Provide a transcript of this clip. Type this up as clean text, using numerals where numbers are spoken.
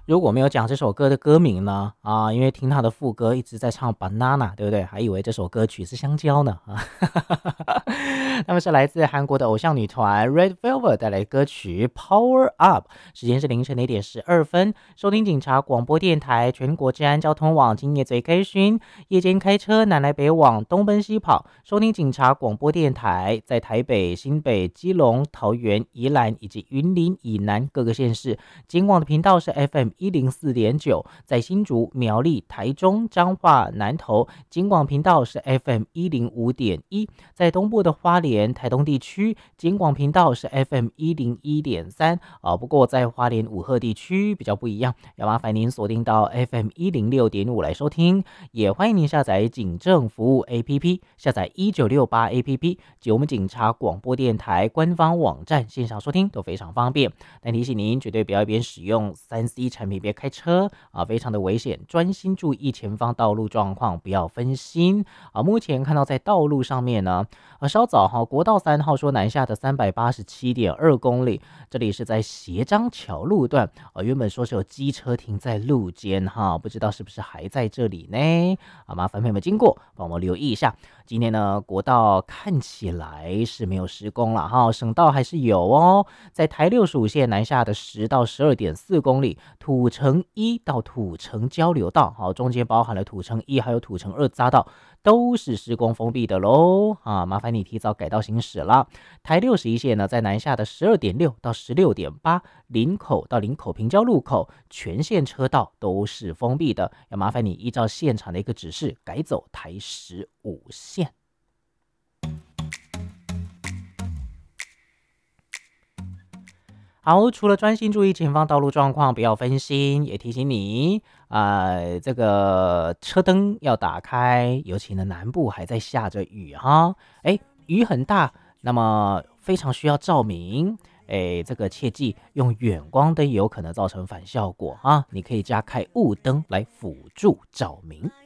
如果没有讲这首歌的歌名呢，因为听他的副歌一直在唱 banana， 对不对？还以为这首歌曲是香蕉呢啊。他们是来自韩国的偶像女团 Red Velvet 带来的歌曲 Power Up， 时间是凌晨的1点12分。收听警察广播电台，全国治安交通网，今夜最开心。夜间开车南来北往，东奔西跑，收听警察广播电台，在台北、新北、基隆、桃园、宜兰以及云林以南各个县市。警广的频道是 FM104.9，在新竹、苗栗、台中、彰化、南投，警广频道是 FM105.1，在东部的花莲、台东地区，警广频道是 FM101.3不过在花莲五鹤地区比较不一样，要麻烦您锁定到 FM106.5来收听，也欢迎您下载警政服务 APP， 下载1968 APP 及我们警察广播电台官方网站线上收听都非常方便。但提醒您绝对不要一边使用3C 产品边开车非常的危险，专心注意前方道路状况，不要分心目前看到在道路上面呢，稍早国道3号说南下的387.2公里，这里是在斜张桥路段原本说是有机车停在路肩不知道是不是还在这里呢麻烦朋友们经过帮我留意一下。今天呢，国道看起来是没有施工了省道还是有哦，在台65线南下的10到12.4公里，土城1到土城交流道中间包含了土城1还有土城2匝道，都是施工封闭的咯麻烦你提早改道行驶了。台61线呢，在南下的12.6到16.8，林口到林口平交路口全线车道都是封闭的，要麻烦你依照现场的一个指示改走台15线。好，除了专心注意前方道路状况，不要分心，也提醒你这个车灯要打开，尤其呢南部还在下着雨雨很大，那么非常需要照明。这个切记用远光灯也有可能造成反效果你可以加开雾灯来辅助照明。